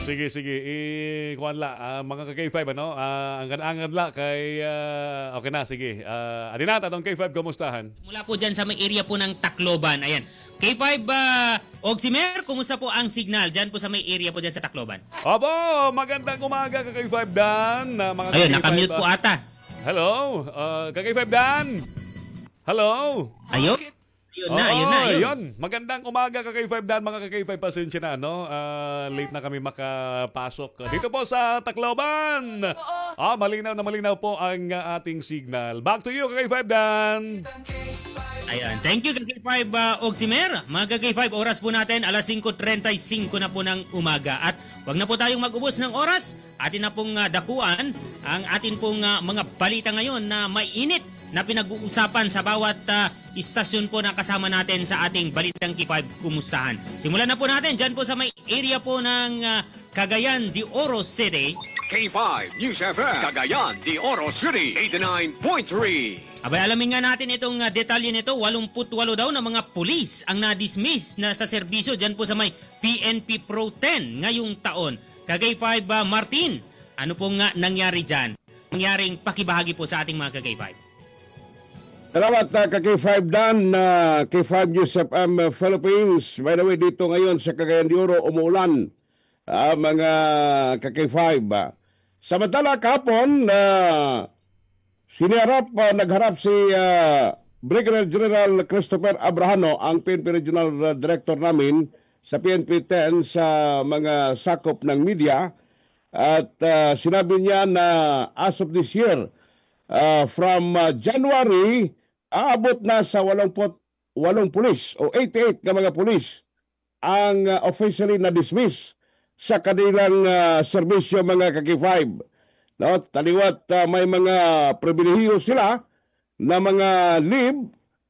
Sige, sige. Kuan la, mga ka-K5, ano? Angad-angad la kay... okay na, sige. Adinata, tong K5, kumustahan? Mula po dyan sa may area po ng Tacloban. Ayan. K5 Oximer, kumusta po ang signal dyan po sa may area po dyan sa Tacloban? Opo, magandang umaga ka-K5 Dan. Mga Ayun, ka-K5, nakamute po ata. Hello, ka-K5 Dan. Hello. Ayun. Ayun na, ayun na. Ayun. Yun. Magandang umaga ka-K5 Dan, mga ka-K5, pasensya na, no? Late na kami makapasok dito po sa Tacloban. Malinaw po ang ating signal. Back to you, ka-K5 Dan. Ayun. Thank you, K5 Oximer. Mga K5, oras po natin, alas 5:35 na po ng umaga. At wag na po tayong mag-ubos ng oras. Atin na pong dakuan ang atin pong mga balita ngayon na mainit na pinag-uusapan sa bawat istasyon po na kasama natin sa ating Balitang K5 Kumustahan. Simulan na po natin dyan po sa may area po ng Cagayan de Oro City. K5 News FM, Cagayan de Oro City, 89.3. Abay, alamin nga natin itong detalye nito. 88 daw na mga pulis ang na-dismiss na sa serbisyo dyan po sa may PNP Pro 10 ngayong taon. Kagay 5 Martin, ano pong nangyari dyan? Nangyaring pakibahagi po sa ating mga Kagay 5. Salamat K5 Dan, K5 News FM Philippines. By the way, dito ngayon sa Cagayan de Oro, umuulan mga K5. Samantala kahapon, nagharap si Brigadier General Christopher Abrahano, ang PNP Regional Director namin sa PNP 10 sa mga sakop ng media. At sinabi niya na as of this year, from January, aabot na sa 88 pulis o 88 na mga pulis ang officially na-dismiss sa kanilang serbisyo, mga K5. No, taliwat may mga pribilehiyo sila na mga leave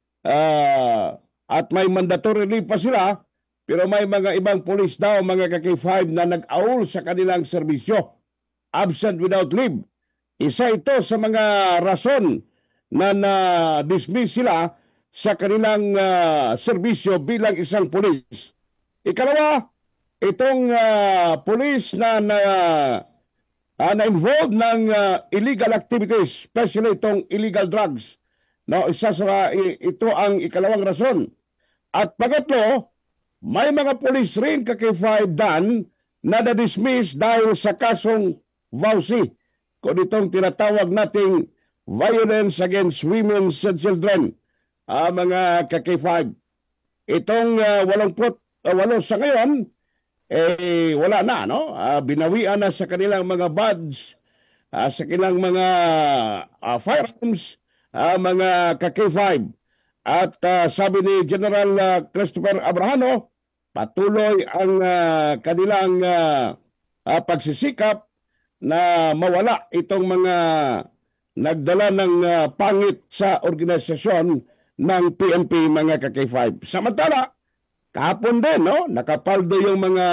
at may mandatory leave pa sila, pero may mga ibang pulis daw, mga K5, na nag-aul sa kanilang serbisyo, absent without leave. Isa ito sa mga rason na na-dismiss sila sa kanilang serbisyo bilang isang pulis. Ikalawa, itong pulis na involved ng illegal activities, especially itong illegal drugs. No, isa sa ito ang ikalawang rason. At pangatlo, may mga pulis rin K5 Dan na na-dismiss dahil sa kasong VAUSI, kung itong tinatawag nating violence against women and children, mga K5. Itong 88 sa ngayon, wala na, no? Binawian na sa kanilang mga badge, sa kanilang mga firearms, mga K5. At sabi ni General Christopher Abrahano, patuloy ang kanilang pagsisikap na mawala itong mga nagdala ng pangit sa organisasyon ng PNP, mga K5. Samantala, kahapon din, no, nakapaldo yung mga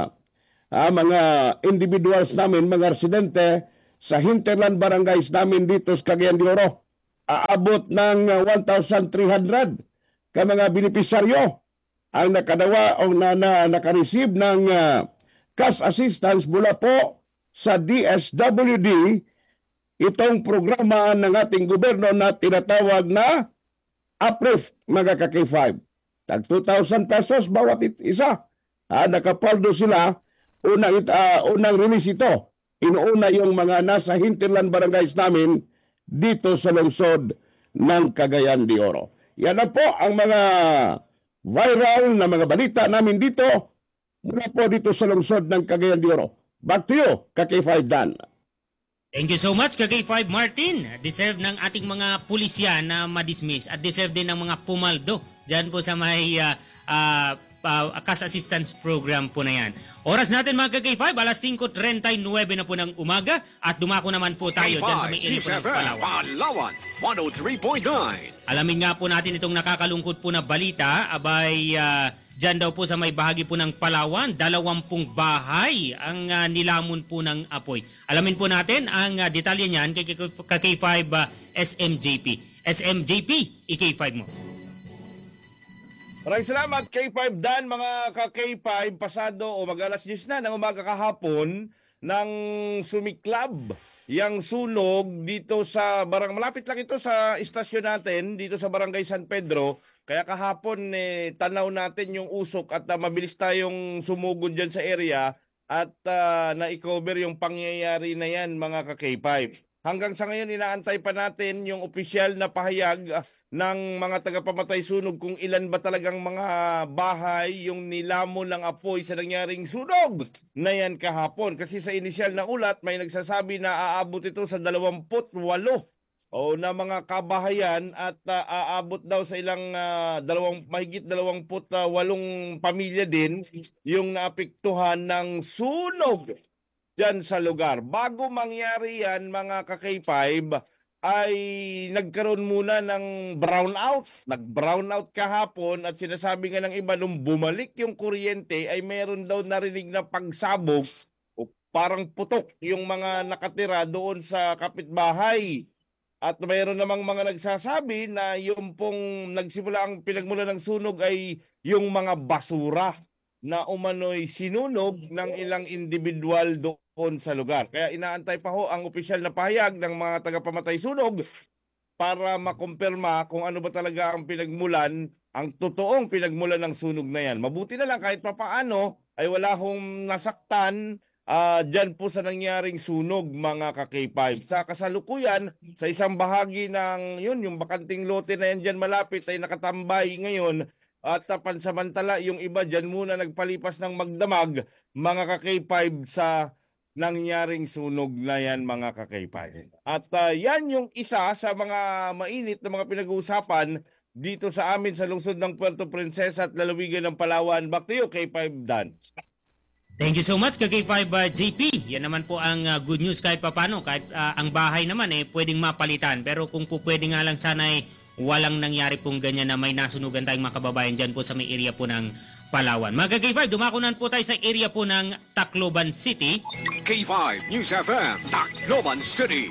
individuals namin, mga residente sa hinterland barangays namin dito sa Cagayan de Oro. Aabot ng 1,300 ka mga benepisaryo ang nakadawa o nakareceive ng cash assistance mula po sa DSWD, itong programa ng ating gobyerno na tinatawag na Uplift, mga K5. Tag 2,000 pesos bawat isa. Nakapaldo sila. Unang release ito. Inuuna yung mga nasa hinterland barangays namin dito sa lungsod ng Cagayan de Oro. Yan na po ang mga viral na mga balita namin dito mula po dito sa lungsod ng Cagayan de Oro. Back to you, K5 Dan. Thank you so much, Kagay 5 Martin. Deserve ng ating mga pulisya na ma-dismiss at deserve din ng mga pumaldo dyan po sa may cash assistance program po na yan. Oras natin, mga Kagay 5, alas 5:39 na po ng umaga at dumako naman po tayo dyan sa may area po ng Palawan, 103.9. Alamin nga po natin itong nakakalungkot po na balita. Abay, dyan daw po sa may bahagi po ng Palawan, 20 bahay ang nilamon po ng apoy. Alamin po natin ang detalye niyan kay K5 SMJP. SMJP, i-K5 mo. Maraming salamat K5 Dan, mga ka-K5, pasado o mag-alas 10 na ng umaga kahapon ng sumiklab yang sunog dito sa malapit lang ito sa istasyon natin dito sa Barangay San Pedro. Kaya kahapon tanaw natin yung usok at mabilis tayong sumugod dyan sa area at na-cover yung pangyayari na yan, mga ka-K5. Hanggang sa ngayon, inaantay pa natin yung opisyal na pahayag ng mga tagapamatay sunog kung ilan ba talagang mga bahay yung nilamon ng apoy sa nangyaring sunog na yan kahapon. Kasi sa inisyal na ulat, may nagsasabi na aabot ito sa 28 na mga kabahayan at aabot daw sa ilang mahigit 28 pamilya din yung naapektuhan ng sunog dyan sa lugar. Bago mangyari yan, mga ka-K5, ay nagkaroon muna ng brownout. Nag-brownout kahapon at sinasabi nga ng iba nung bumalik yung kuryente ay meron daw narinig na pagsabog o parang putok yung mga nakatira doon sa kapitbahay. At mayroon namang mga nagsasabi na yung pong nagsimula ang pinagmula ng sunog ay yung mga basura na umano'y sinunog ng ilang individual doon sa lugar. Kaya inaantay pa ho ang opisyal na pahayag ng mga tagapamatay sunog para makumpirma kung ano ba talaga ang pinagmulan, ang totoong pinagmulan ng sunog na yan. Mabuti na lang kahit papaano ay wala hong nasaktan dyan po sa nangyaring sunog, mga ka-K5. Sa kasalukuyan, sa isang bahagi ng yung bakanting lote na yan dyan malapit ay nakatambay ngayon. At pansamantala, yung iba dyan muna nagpalipas ng magdamag, mga ka-K5 sa nangyaring sunog na yan, mga ka-K5. At yan yung isa sa mga mainit na mga pinag-uusapan dito sa amin sa lungsod ng Puerto Princesa at lalawigan ng Palawan. Back to you, K5 Dan. Thank you so much, K5 JP. Yan naman po ang good news kahit papano. Kahit ang bahay naman pwedeng mapalitan. Pero kung po pwede nga lang sana walang nangyari pong ganyan na may nasunugan tayong mga kababayan dyan po sa may area po ng Palawan. Mga K5, dumakunan po tayo sa area po ng Tacloban City. K5 News FM, Tacloban City,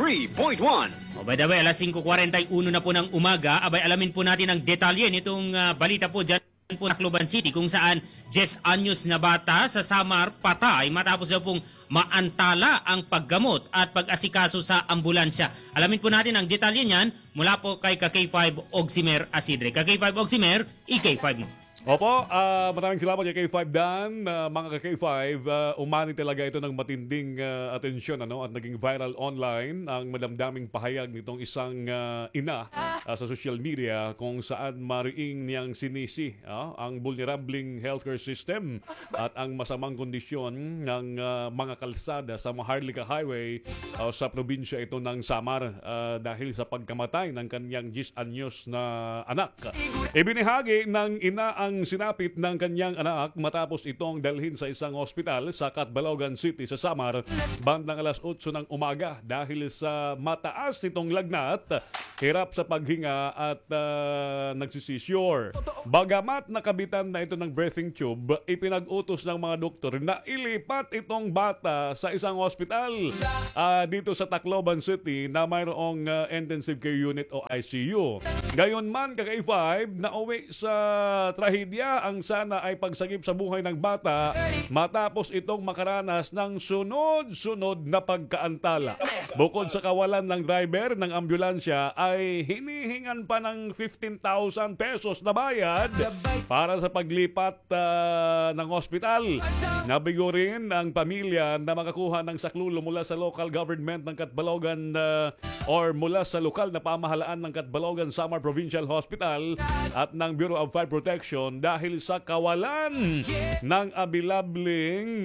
103.1. By the way, alas 5:41 na po ng umaga. Abay, alamin po natin ang detalye nitong balita po dyan po Tacloban City kung saan 10 anyos na bata sa Samar patay matapos daw pong maantala ang paggamot at pag-asikaso sa ambulansya. Alamin po natin ang detalye niyan mula po kay K5 Ogsimer Asidre. K5 Ogsimer, EK5 mo. Opo, maraming salamat kay K5 Dan. Mga ka-K5, umani talaga ito ng matinding atensyon at naging viral online ang madamdaming pahayag nitong isang ina sa social media kung saan mariing niyang sinisi ang vulnerabling healthcare system at ang masamang kondisyon ng mga kalsada sa Maharlika Highway sa probinsya ito ng Samar dahil sa pagkamatay ng kanyang 10 anyos na anak. Ibinahagi ng ina ang sinapit ng kanyang anak matapos itong dalhin sa isang ospital sa Catbalogan City sa Samar bandang alas 8 ng umaga dahil sa mataas nitong lagnat, hirap sa paghinga at nagsisisure. Bagamat nakabitan na ito ng breathing tube, ipinag-utos ng mga doktor na ilipat itong bata sa isang ospital dito sa Tacloban City na mayroong intensive care unit o ICU. Gayon man, K5, nauwi sa trahedya ang sana ay pagsagip sa buhay ng bata matapos itong makaranas ng sunod-sunod na pagkaantala. Bukod sa kawalan ng driver ng ambulansya ay hinihingan pa ng 15,000 pesos na bayad para sa paglipat ng ospital. Nabigo rin ang pamilya na makakuha ng saklulo mula sa local government ng Catbalogan or mula sa lokal na pamahalaan ng Catbalogan Samar Provincial Hospital at ng Bureau of Fire Protection dahil sa kawalan ng abilabling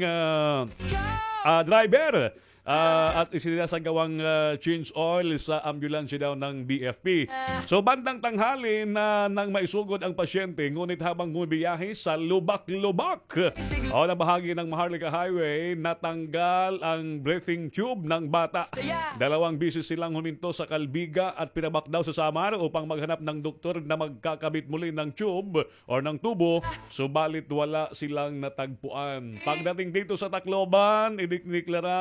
driver at isinasagawang change oil sa ambulansya daw ng BFP. So bandang tanghali na nang maisugod ang pasyente ngunit habang bumibiyahe sa lubak-lubak na bahagi ng Maharlika Highway, natanggal ang breathing tube ng bata. Dalawang bisis silang huminto sa Kalbiga at pinabak daw sa Samar upang maghanap ng doktor na magkakabit muli ng tube o ng tubo, subalit wala silang natagpuan. Pagdating dito sa Tacloban, ideklara na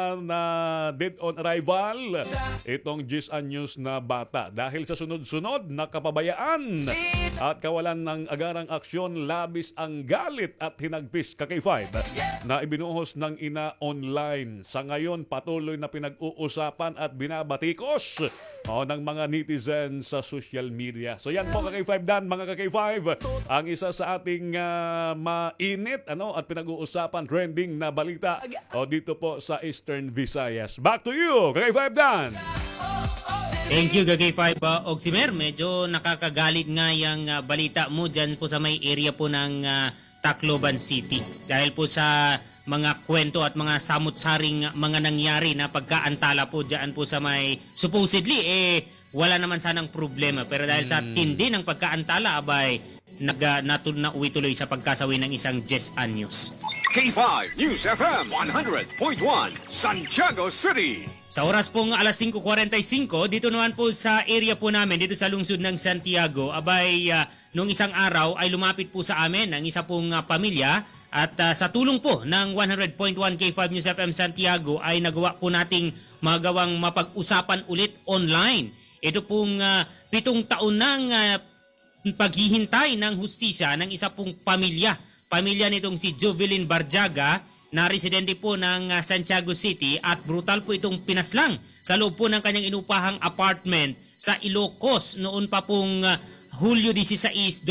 dead on arrival itong Gis Anyos na bata dahil sa sunod-sunod na kapabayaan at kawalan ng agarang aksyon, labis ang galit at hinagpis ka K5 na ibinuhos ng ina online. Sa ngayon patuloy na pinag-uusapan at binabatikos ng mga netizen sa social media. So yan po ka-K5 Dan, mga ka-K5, ang isa sa ating mainit at pinag-uusapan trending na balita dito po sa Eastern Visayas. Back to you, K5 Dan! Thank you, Gagay 5 Oximer. Medyo nakakagalit nga yung balita mo dyan po sa may area po ng Tacloban City. Dahil po sa mga kwento at mga samut-saring mga nangyari na pagkaantala po dyan po sa may supposedly wala naman sanang problema. Pero dahil sa tindi ng pagkaantala, abay nauwi tuloy sa pagkasawi ng isang Gis Anyos. K5 News FM 100.1 Santiago City. Sa oras pong alas 5:45, dito naman po sa area po namin, dito sa lungsod ng Santiago, abay nung isang araw ay lumapit po sa amin ang isa pong pamilya at sa tulong po ng 100.1 K5 News FM Santiago ay nagawa po nating magawang mapag-usapan ulit online. Ito pong 7 taon ng paghihintay ng hustisya ng isa pong pamilya. Pamilya nitong si Jovelyn Barjaga na residente po ng Santiago City at brutal po itong pinaslang sa loob po ng kanyang inupahang apartment sa Ilocos noon pa pong Hulyo 16,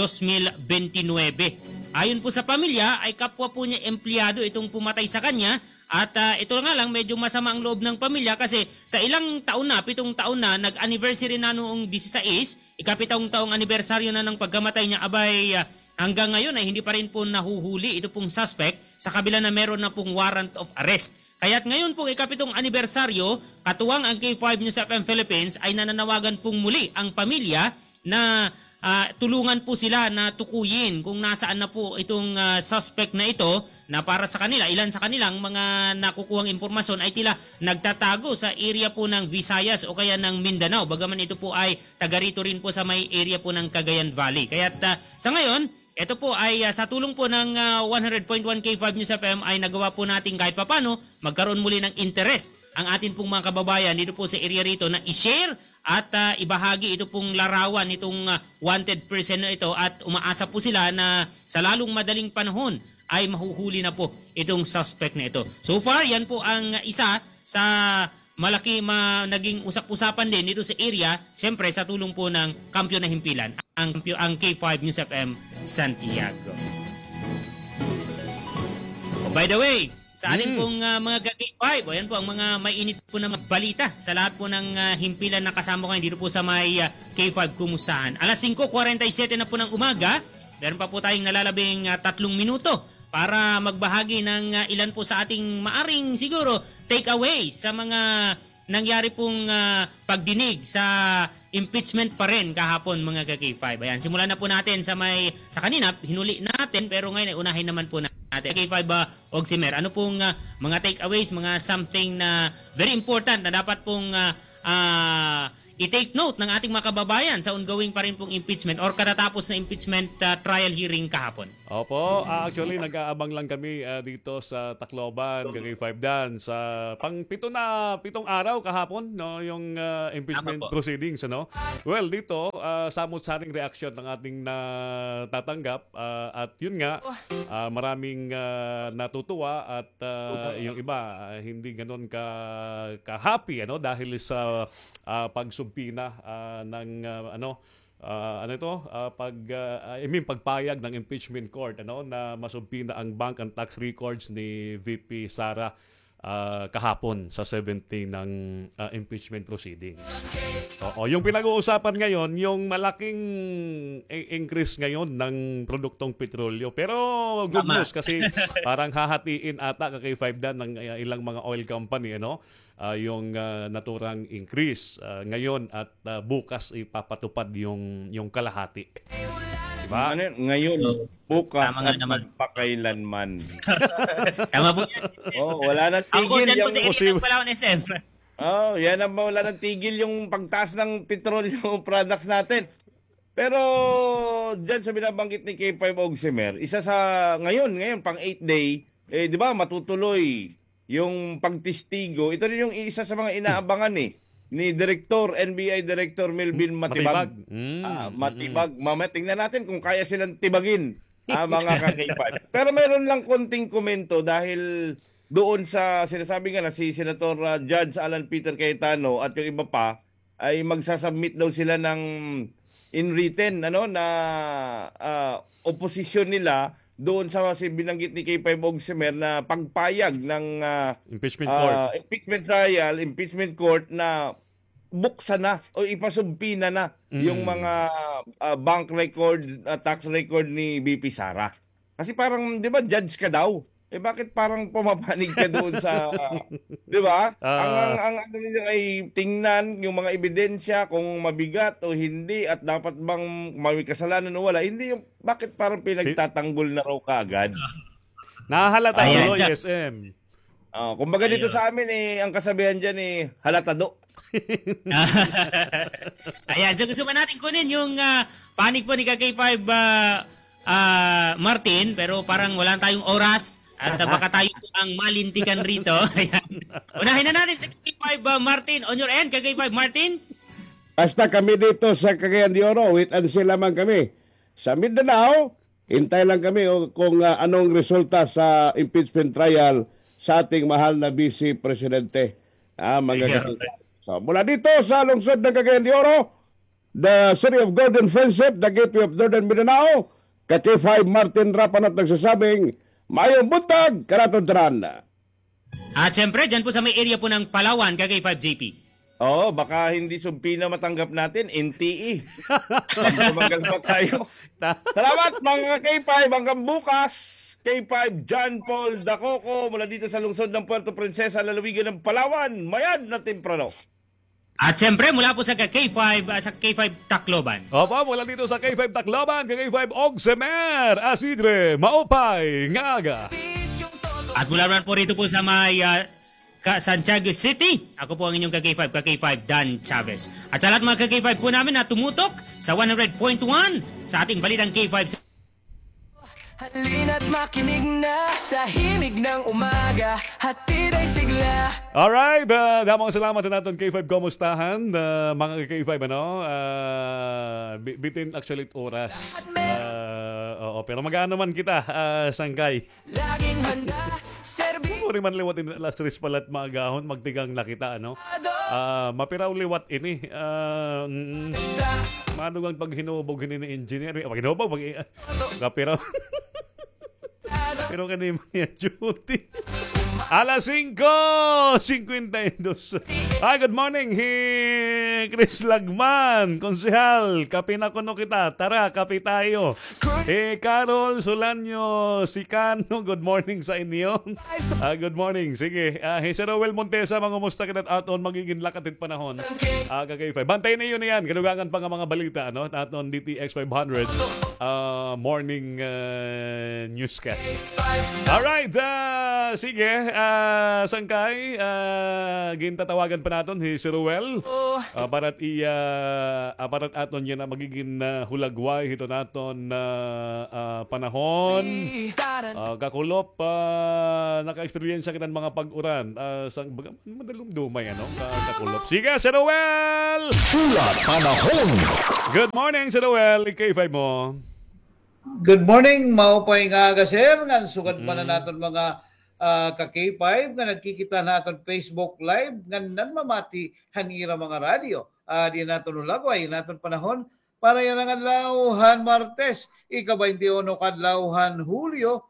2029. Ayon po sa pamilya ay kapwa po niya empleyado itong pumatay sa kanya. At ito nga lang, medyo masama ang loob ng pamilya kasi sa ilang taon na, 7 taon na, nag-anniversary na noong 16, ikapitong taong anibersaryo na ng pagkamatay niya, abay hanggang ngayon ay hindi pa rin po nahuhuli ito pong suspect sa kabila na meron na pong warrant of arrest. Kaya't ngayon pong ikapitong anibersaryo, katuwang ang K5 News FM Philippines ay nananawagan pong muli ang pamilya na tulungan po sila na tukuyin kung nasaan na po itong suspect na ito na para sa kanila, ilan sa kanilang mga nakukuhang impormasyon ay tila nagtatago sa area po ng Visayas o kaya ng Mindanao. Bagaman ito po ay taga rito rin po sa may area po ng Cagayan Valley. Kaya't sa ngayon, ito po ay sa tulong po ng 100.1 K5 News FM ay nagawa po natin kahit papano magkaroon muli ng interest ang atin pong mga kababayan dito po sa area rito na i-share at ibahagi ito pong larawan nitong wanted person na ito at umaasa po sila na sa lalong madaling panahon ay mahuhuli na po itong suspect na ito. So far, yan po ang isa sa malaki naging usap-usapan din dito sa area, siyempre sa tulong po ng Kampiyon na Himpilan, ang K5 News FM Santiago. Oh, by the way, sa atin pong mga K5, ayan po ang mga mainit po na balita sa lahat po ng himpilan na kasama ko dito po sa may K5 Kumusahan. Alas 5:47 na po ng umaga, meron pa po tayong nalalabing 3 minuto para magbahagi ng ilan po sa ating maaring siguro takeaways sa mga nangyari pong pagdinig sa impeachment pa rin kahapon mga ka-K5. Ayan, simulan na po natin sa kanina, hinuli natin pero ngayon unahin naman po natin. K5 Oximer, ano pong mga takeaways, mga something na very important na dapat pong i-take note ng ating mga kababayan sa ongoing pa rin pong impeachment or katatapos na impeachment trial hearing kahapon? Opo, actually nag-aabang lang kami dito sa Tacloban, K5 Dan, sa pitong araw kahapon, no, yung impeachment proceedings, ano. Well, dito samot-saring reaction ng ating natatanggap at yun nga, maraming natutuwa at yung iba hindi ganoon ka-happy, ano, dahil sa pagsubpina ng pagpayag ng impeachment court, ano, na masumpina ang bank and tax records ni VP Sara kahapon sa 17 ng impeachment proceedings. Yung pinag-uusapan ngayon, yung malaking increase ngayon ng produktong petrolyo. Pero good news kasi parang hahatiin ata ka-K5 Dan ng ilang mga oil company, ano, yung naturang increase ngayon at bukas ipapatupad yung kalahati. Diba? Ngayon, bukas Tama nga at naman. magpakailanman. Tama po yan. Wala nang Ako tigil dyan po sa yung... area ng Palawan SM. Yan ang wala nang tigil yung pagtaas ng petrolyo products natin. Pero dyan sa binabanggit ni K5 Oximer, isa sa ngayon pang 8 day, di ba, matutuloy yung pagtistigo, ito rin yung isa sa mga inaabangan ni NBI Director Melvin Matibag. Matibag. Tingnan natin kung kaya silang tibagin mga ka-K5. Pero meron lang konting komento dahil doon sa sinasabi nga na si Senator Judge Alan Peter Cayetano at yung iba pa ay magsasubmit daw sila ng in written na opposition nila doon sa binanggit ni K5 Ogsemer na pagpayag ng impeachment trial, impeachment court na buksan na o ipasumpina na yung mga bank record, tax record ni BP Sara. Kasi parang, di ba, judge ka daw. Bakit parang pumapanig ka doon sa, di ba? Ang ano nila ay tingnan yung mga ebidensya kung mabigat o hindi at dapat bang may kasalanan o wala. Hindi yung, bakit parang pinagtatanggol na raw kaagad? Nahalata ko, SM. Kumbaga dito sa amin ang kasabihan dyan halatado. Ayan, so gusto ba natin kunin yung panig po ni K5 Martin, pero parang wala tayong oras at baka tayo po ang malintikan rito. Ayan. Unahin na natin si K5 Martin. On your end, K5 Martin. Basta kami dito sa Cagayan de Oro, wait and see lamang kami. Sa Mindanao, hintay lang kami kung anong resulta sa impeachment trial sa ating mahal na Vice Presidente. So, mula dito sa lungsod ng Cagayan de Oro, the City of Golden Friendship, the Gateway of Northern Mindanao, K5 Martin Rapanat nagsasabing, mayong buntag, karatundran. At siyempre, dyan po sa may area po ng Palawan, K5 JP. Baka hindi sumpi na matanggap natin, NTE. Tumagal pa tayo. Salamat mga K5, hanggang bukas. K5 John Paul Dacoco mula dito sa lungsod ng Puerto Princesa, lalawigan ng Palawan, mayad na temprano. At siyempre, mula po sa K5 Tacloban. Opo, mula dito sa K5 Tacloban, K5 Ogsemer, Asidre, Maupay, Ngaga. At mula naman po rito po sa may Santiago City, ako po ang inyong K5 Dan Chavez. At sa lahat mga K5 po namin na tumutok sa 100.1 sa ating balitang K5. Halina't makinig na sa himig ng umaga, hatid ay sigla. Alright, damang salamat na natin K5 kumustahan, mga K5 bitin actually oras. Oo, pero mag-ano man kita, Sangkay. Laging handa, serbi. Puri man liwatin alas 3 palat maagahon, magtigang nakita, mapiraw liwat ini. Manugang pag hinubog ni engineer, hinubog, kapiraw. Pero kanina niya duty. Alas 5:52. Hi, good morning. Chris Lagman, konsehal. Kape na kuno kita. Tara, kape tayo. Carol Solanyo Sicano, good morning sa inyo. Good morning. Sige. Si Rowel Montesa, mangumusta kita at aton magiging lakatit panahon. Kagay 5. Bantayin na yun yan. Galugangan pa nga mga balita, aton DTX 500 morning newscast. Alright, sige. Sangkay, gintatawagan pa natin si Ruel para aparat aton yan na magiging hulagway hito naton panahon. Kakulop, naka-experience kita ng mga pag-uran. Madalong dumay, kakulop. Sige, si Ruel! Ulat panahon. Good morning, si Ruel. K5 mo. Good morning, maupay nga sir. Nga sugad pa na natin mga ka-K5 nga nagkikita natin Facebook Live nga nanmamati hanira mga radyo. Di natin ulagway, natin panahon para yan ang adlawhan Martes, ika-21 kadlawhan Hulyo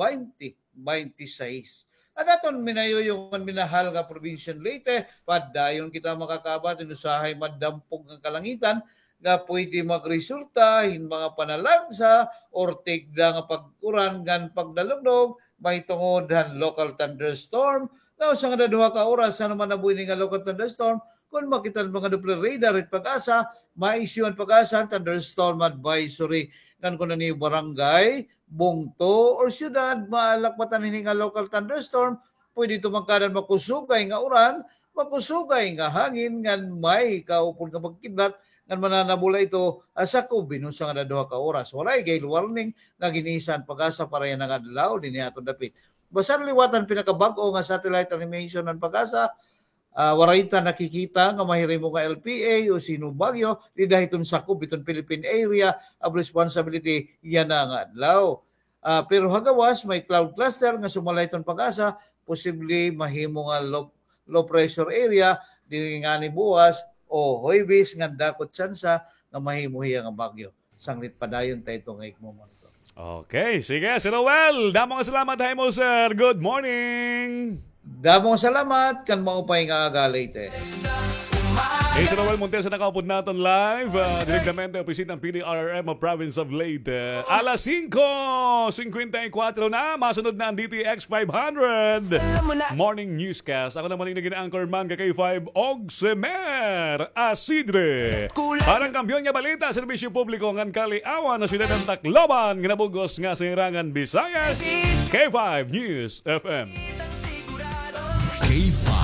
2026. At aton minayo yung minahal nga probinsya Leyte, padayon kita makakabat, inusahay madampog ng kalangitan, nga pwede magresulta in mga panalagsa or tigda nga pagkuran gan pagdalugdog may tungod han local thunderstorm na sa nga duha ka oras sa naman nabuhi nga local thunderstorm kung makita mga Doppler radar at pag-asa ma-issuean pag-asa thunderstorm advisory kan kuno ni barangay bungto or syudad maalakbatan ini nga local thunderstorm pwede tumangkadan makusugay nga uran makusugay nga hangin ngan may kaupon nga pagkidlat nga mananabula ito sa kubin sa nga duha ka oras. Walay gale warning nga ginisan pag-asa para yan ang adlaw din aton dapit. Basan liwatan pinakabag-o nga satellite animation ng Pag-asa, waray ta nakikita nga mahirimo nga LPA o sino bagyo, di dahil itong sakop itong Philippine area of responsibility yan na nga adlaw. Pero hagawas may cloud cluster nga sumalay itong Pag-asa, posible mahimo nga low pressure area, di nga ni buwas o hoybis nga dakot sansa nga mahimuhi nga bagyo. Sanglit padayon tayo itong monitor. Okay, sige, si Noel. Damo nga salamat mo, sir. Good morning. Damong salamat kan maupay nga agalay te. Hey, si Noel Montes na nakaupod natin live. Direktamente opisina ng PDRRM of Province of Leyte. Alas 5:54 na. Masunod na ang DTX 500. Morning Newscast. Ako naman yung naging anchorman KK5 Ogsemer Asidre. Parang kampiyon nga balita, serbisyo publiko ng Kaliawan na sila ng Tacloban. Ginabugos nga sa Irangan, Visayas. K5 News FM. K5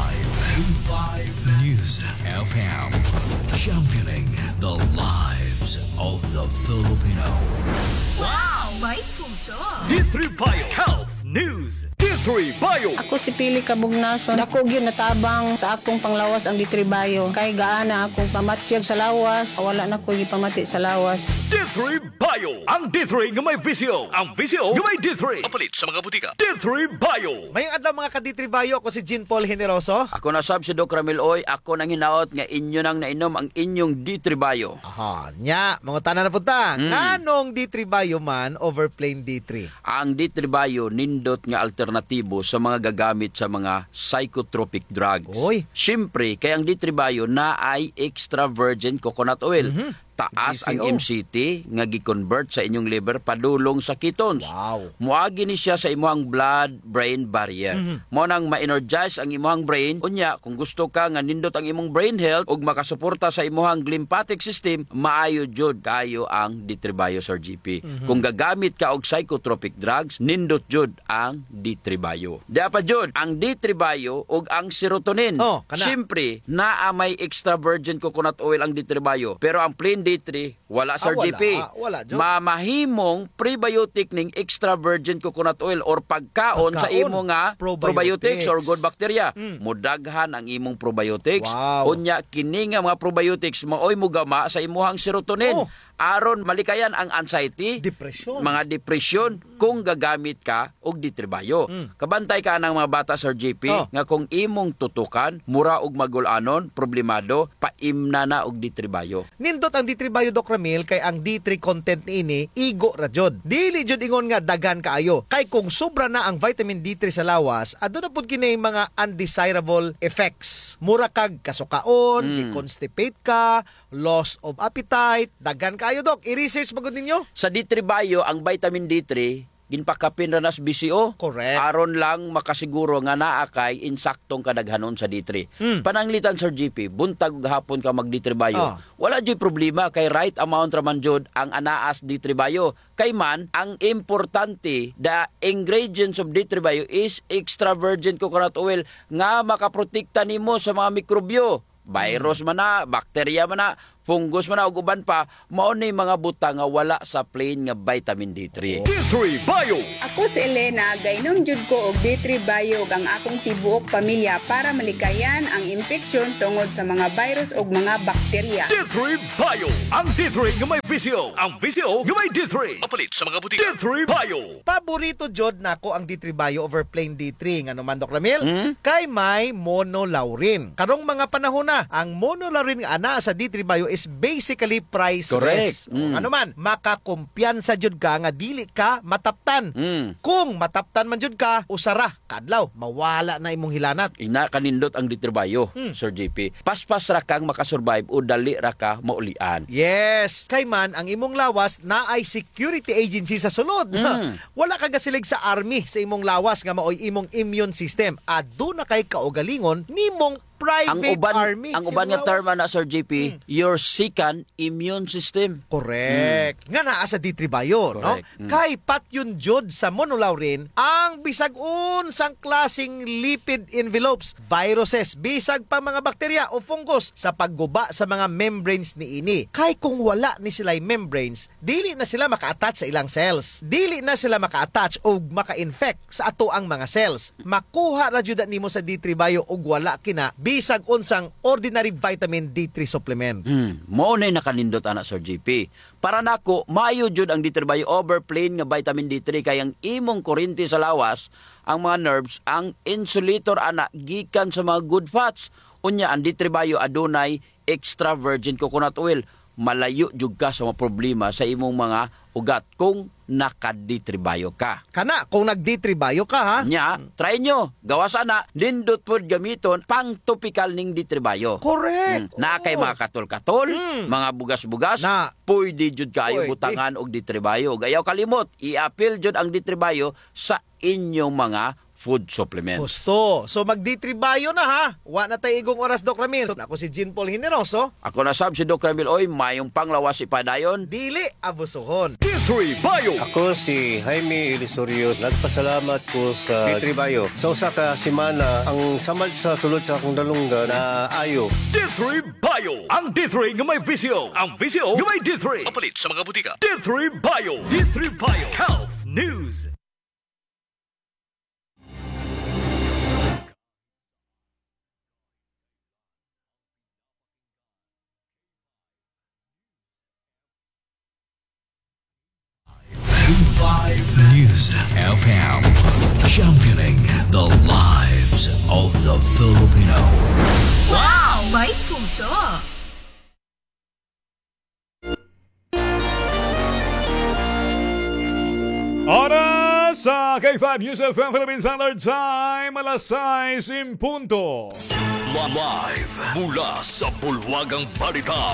News FM, championing the lives of the Filipino. Wow! May puso! D3 Bio Health News. D3 Bio. Ako si Pili Kabugnason. Dako gyud natabang sa akong panglawas ang ditribayo. Kay gaana akong pamatyag sa lawas. Wala na ko gipamati sa lawas. D3 Bio. Ang D3 nga may visyo. Ang visyo nga may D3. Kapalit sa mga butika. D3 Bio. Mayong adlaw mga kaditribayo, ako si Jean Paul Generoso. Ako na sab si Doc Ramil Oy, ako nang hinaot nga inyo nang nainom ang inyong D3 Aha, nya, mga tanan na punta. Anong D3 man over plain D3? Ang D3 nindot nga alternatibo sa mga gagamit sa mga psychotropic drugs. Oy. Siyempre, kay ang D3 na ay extra virgin coconut oil. Taas ang MCT nga gi-convert sa inyong liver padulong sa ketones. Wow. Muagi ni siya sa imong blood-brain barrier. Mo nang ma-energize ang imong brain. Unya, kung gusto ka nga nindot ang imong brain health ug makasuporta sa imong lymphatic system, maayo jud kayo ang D3 Sir GP. Kung gagamit ka og psychotropic drugs, nindot jud ang D3 Dapat jud ang D3 ug ang serotonin. Oh, kana. Siyempre, naa may extra virgin coconut oil ang D3 pero ang plain D3 wala Sir GP. Wala, Jod. Mamahimong prebiotic ning extra virgin coconut oil or pagkaon sa imo nga probiotics or good bacteria. Mudaghan ang imong probiotics. Wow. Unya kini nga mga probiotics maoy mugama sa imuhang serotonin. Aron malikayan ang anxiety, Depression. mga depresyon kung gagamit ka og D3 Kabantay ka ng mga bata Sir JP nga kung imong tutukan, mura og magulanon, problemado, paimna na og D3 Nindot ang D3 Doc Ramil kay ang D3 content ini igo ra jud. Dili jud ingon nga dagan kaayo. Kay kung sobra na ang vitamin D3 sa lawas, adto na pud kini mga undesirable effects. Mura kag kasukaon, i-constipate ka, loss of appetite, dagan kaayo Doc. I-research magud ninyo. Sa D3 ang vitamin D3 ginpakapin ra nas BCO. Correct. Aron lang makasiguro nga naa kay insaktong kadaghanon sa D3. Pananglitan Sir GP, buntag ug hapon ka mag D3 Wala jud problema kay right amount ra man jud ang anaas D3 Kay man ang importante, the ingredients of D3 is extra virgin coconut oil nga makaprotekta nimo sa mga mikrobyo. Virus man na, bakterya man na, fungus man na, ug uban pa, mao ni mga buta nga wala sa plain nga vitamin D3. D3 Bio. Ako si Elena, gainom jud ko og D3 Bio ang akong tibuok pamilya para malikayan ang infeksyon tungod sa mga virus ug mga bakterya. D3 Bio. Ang D3 nga may visyo. Ang visyo nga may D3. Kapalit sa mga butika. D3 Bio. Paborito jud nako ang D3 over plain D3 ngano man Doc Ramil? Kay may monolaurin. Karong mga panahon na, ang monolaurin nga ana sa D3 is basically priceless. Correct. Ano man, makakumpiyansa jud ka nga dili ka mataptan. Kung mataptan man jud ka, usara kadlaw mawala na imong hilanat. Ina kanindot ang D3 Sir JP. Paspas ra kang makasurvive o dali ra ka maulian. Yes, kay man ang imong lawas na ay security agency sa sulod. Wala ka gasilig sa army sa imong lawas nga maoy imong immune system. Adu na kay kaugalingon nimong private army. Ang uban nga term na Sir JP, your second immune system. Correct. Nga naa sa D3 Bayo, no? Kay pat yun jud sa monolaurin ang bisag unsang klasing lipid envelopes, viruses, bisag pa mga bakterya o fungus sa pagguba sa mga membranes ni ini. Kay kung wala ni sila membranes, dili na sila maka-attach sa ilang cells. Dili na sila maka-attach o maka-infect sa ato ang mga cells. Makuha ra jud nimo sa D3 Bayo og wala kina bisag unsang ordinary vitamin D3 supplement. Mao nay nakanindot ana Sir JP. Para nako maayo jud ang D3 Bayo overplain nga vitamin D3 kay ang imong kuryente sa lawas, ang mga nerves, ang insulator ana gikan sa mga good fats. Unya ang D3 Bayo adunay extra virgin coconut oil. Malayo jud ka sa mga problema sa imong mga ugat kung naka-D3 Bayo ka. Kana, kung nag-D3 Bayo ka, ha? Nya, try nyo. Gawasan na, nindot pod gamiton, pang topical ning D3 Bayo. Correct. Na kay mga katol-katol, mga bugas-bugas, pwede jud kayo butangan og D3 Bayo. Gayaw kalimot, i-appeal jud ang D3 Bayo sa inyong mga food supplement. Gusto. So mag-D3 Bayo na, ha? Wa na tayo igong oras, Doc Ramil. So, ako si Jean Paul Hineroso. Ako na sab si Doc Ramil. Oy, mayong panglawas ipadayon. Dili abusuhon. D3 Bayo. Ako si Jaime Ilisorio. Nagpasalamat ko sa D3 Bayo. Sa usa ka semana, ang samad sa sulod sa akong dalungga na ayo. D3 Bayo. Ang D3 nga may visyo. Ang visyo nga may D3. Papalit sa mga butika. D3 Bayo. D3 Bayo. Health News. News FM, championing the lives of the Filipino. Wow! May puso! Oras sa K5 News FM Philippines Standard Time, alas 6:00 in punto. Live mula sa Bulwagang Balita.